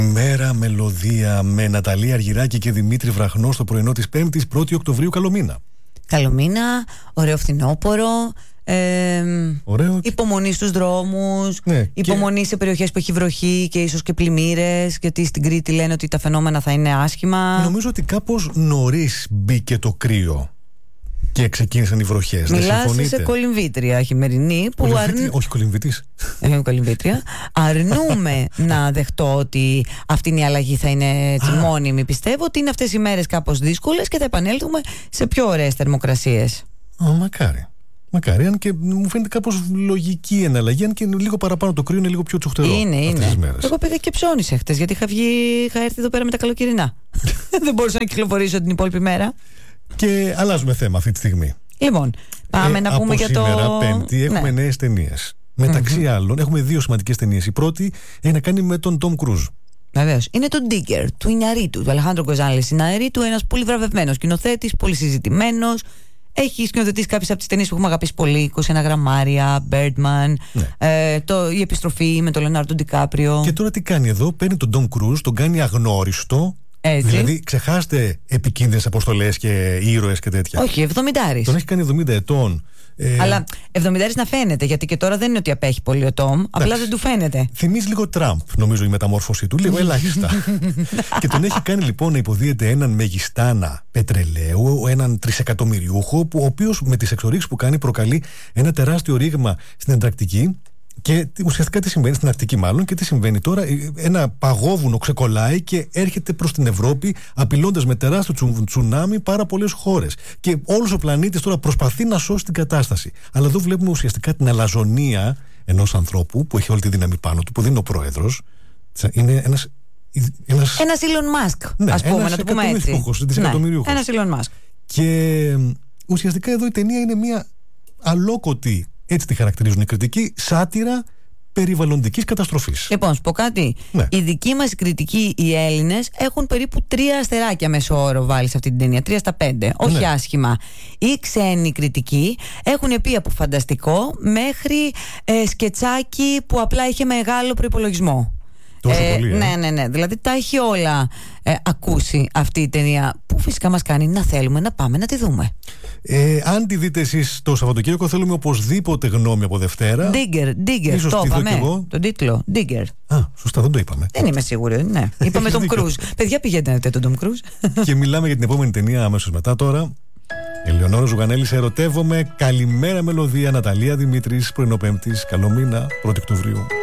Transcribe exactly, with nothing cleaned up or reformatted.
Μέρα μελωδία με Ναταλία Αργυράκη και Δημήτρη Βραχνό στο πρωινό της Πέμπτης, πρώτη Οκτωβρίου. Καλό μήνα. Καλό μήνα, ωραίο φθινόπωρο. Ε, Ωραίο. Υπομονή στους δρόμους, ναι, υπομονή και... σε περιοχές που έχει βροχή και ίσως και πλημμύρες, γιατί στην Κρήτη λένε ότι τα φαινόμενα θα είναι άσχημα. Νομίζω ότι κάπως νωρίς μπήκε το κρύο και ξεκίνησαν οι βροχές. Μιλάς σε κολυμβήτρια χειμερινή που αρνεί... Όχι κολυμβητής. Ε, κολυμβήτρια. Αρνούμε να δεχτώ ότι αυτή η αλλαγή θα είναι έτσι μόνιμη. Πιστεύω ότι είναι αυτές οι μέρες κάπως δύσκολες και θα επανέλθουμε σε πιο ωραίες θερμοκρασίες. Α, μακάρι. Μακάρι, αν και μου φαίνεται κάπως λογική η εναλλαγή, αν και λίγο παραπάνω το κρύο είναι λίγο πιο τσουχτερό. Είναι, είναι. Εγώ πήγα και ψώνισα χτες, γιατί είχα, βγει, είχα έρθει εδώ πέρα με τα καλοκαιρινά. Δεν μπορούσα να κυκλοφορήσω την υπόλοιπη μέρα. Και αλλάζουμε θέμα αυτή τη στιγμή. Λοιπόν, πάμε ε, να πούμε για το. Σήμερα, Πέμπτη, έχουμε ναι. νέες ταινίες. Μεταξύ mm-hmm. άλλων, έχουμε δύο σημαντικές ταινίες. Η πρώτη έχει να κάνει με τον Τόμ Κρούζ. Βεβαίως. Είναι το Digger του Ινιαρίτου, του Αλεχάνδρο Γκοζάλες Ινιαρίτου, ένας πολύ βραβευμένος σκηνοθέτης, πολύ συζητημένος. Έχει σκηνοθετήσει κάποιες από τις ταινίες που έχουμε αγαπήσει πολύ, είκοσι ένα γραμμάρια, Birdman, ναι. ε, το, η επιστροφή με τον Λεωνάρντο Ντικάπριο. Και τώρα τι κάνει εδώ, παίρνει τον Τόμ Κρούζ, τον κάνει αγνώριστο. Έτσι. Δηλαδή, ξεχάστε επικίνδυνες αποστολές και ήρωες και τέτοια. Όχι, εβδομηντάρης. Τον έχει κάνει εβδομήντα ετών. Ε... Αλλά εβδομηντάρης να φαίνεται, γιατί και τώρα δεν είναι ότι απέχει πολύ ο Τόμ, απλά δεν του φαίνεται. Θυμίζει λίγο Τραμπ, νομίζω, η μεταμόρφωσή του, λίγο ελάχιστα. Και τον έχει κάνει λοιπόν να υποδίεται έναν μεγιστάνα πετρελαίου, έναν τρισεκατομμυριούχο, που, ο οποίος με τις εξορίξεις που κάνει προκαλεί ένα τεράστιο ρήγμα στην Ανταρκτική. Και ουσιαστικά τι συμβαίνει στην Αρκτική, μάλλον, και τι συμβαίνει τώρα. Ένα παγόβουνο ξεκολλάει και έρχεται προς την Ευρώπη, απειλώντας με τεράστιο τσου, τσουνάμι πάρα πολλές χώρες. Και όλος ο πλανήτης τώρα προσπαθεί να σώσει την κατάσταση. Αλλά εδώ βλέπουμε ουσιαστικά την αλαζονία ενός ανθρώπου που έχει όλη τη δύναμη πάνω του, που δεν είναι ο πρόεδρος. Είναι ένας. Ένας, ένας Elon Musk, ναι, ας πούμε, να το πούμε έτσι. Ναι, ένας Elon Musk. Και ουσιαστικά εδώ η ταινία είναι μια αλόκοτη. Έτσι τη χαρακτηρίζουν οι κριτικοί, σάτυρα περιβαλλοντικής καταστροφής. Λοιπόν, σου πω κάτι. Ναι. Οι δικοί μας κριτικοί, οι Έλληνες, έχουν περίπου τρία αστεράκια μέσω όρο βάλει σε αυτή την ταινία. Τρία στα πέντε. Όχι ναι. άσχημα. Οι ξένοι κριτικοί έχουν πει από φανταστικό μέχρι ε, σκετσάκι που απλά είχε μεγάλο προϋπολογισμό. Τόσο ε, πολύ, ε. Ναι, ναι, ναι. Δηλαδή τα έχει όλα ε, ακούσει αυτή η ταινία, που φυσικά μας κάνει να θέλουμε να πάμε να τη δούμε. Ε, αν τη δείτε εσείς το Σαββατοκύριακο, θέλουμε οπωσδήποτε γνώμη από Δευτέρα. Digger, Digger. Ίσως το είπαμε. Εγώ. Τον τίτλο. Digger. Α, σωστά, δεν το είπαμε. Δεν είμαι σίγουρη. Ναι. Είπαμε τον Κρούζ. Παιδιά, πηγαίνετε τον Τόμ Κρούζ. Και μιλάμε για την επόμενη ταινία αμέσως μετά τώρα. Ελεονόρα Ζουγανέλης, Ερωτεύομαι. Καλημέρα μελωδία. Ναταλία Δημήτρης, πρωινό Πέμπτης. Καλό μήνα, πρώτη Οκτωβρίου.